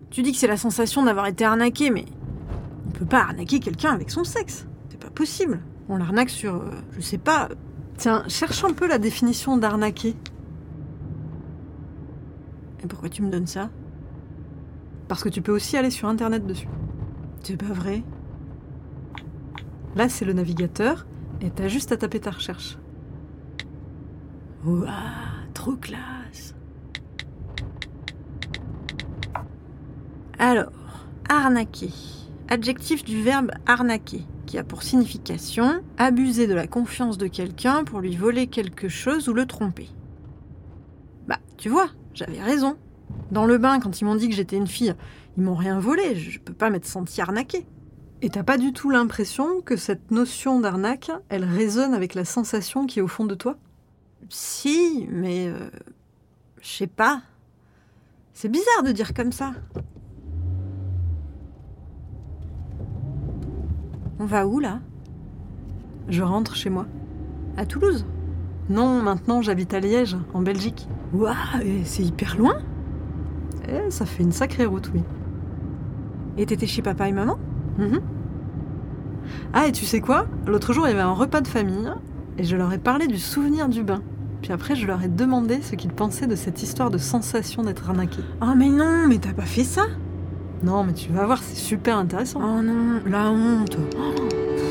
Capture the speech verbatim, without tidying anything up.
Tu dis que c'est la sensation d'avoir été arnaqué, mais on peut pas arnaquer quelqu'un avec son sexe. C'est pas possible. On l'arnaque sur... Euh, je sais pas... Tiens, cherche un peu la définition d'arnaquer. Et pourquoi tu me donnes ça ? Parce que tu peux aussi aller sur internet dessus. C'est pas vrai ? Là, c'est le navigateur, et t'as juste à taper ta recherche. Ouah, trop classe. Alors, arnaquer. Adjectif du verbe arnaquer, qui a pour signification abuser de la confiance de quelqu'un pour lui voler quelque chose ou le tromper. Bah, tu vois, j'avais raison. Dans le bain, quand ils m'ont dit que j'étais une fille, ils m'ont rien volé, je peux pas m'être sentie arnaquée. Et t'as pas du tout l'impression que cette notion d'arnaque, elle résonne avec la sensation qui est au fond de toi ? Si, mais... Euh, je sais pas. C'est bizarre de dire comme ça. On va où, là ? Je rentre chez moi. À Toulouse ? Non, maintenant j'habite à Liège, en Belgique. Ouah, c'est hyper loin ? Eh, ça fait une sacrée route, oui. Et t'étais chez papa et maman ? Mmh. Ah, et tu sais quoi ? L'autre jour, il y avait un repas de famille, et je leur ai parlé du souvenir du bain. Puis après, je leur ai demandé ce qu'ils pensaient de cette histoire de sensation d'être arnaqué. Oh mais non, mais t'as pas fait ça ? Non, mais tu vas voir, c'est super intéressant. Oh non, la honte. Oh.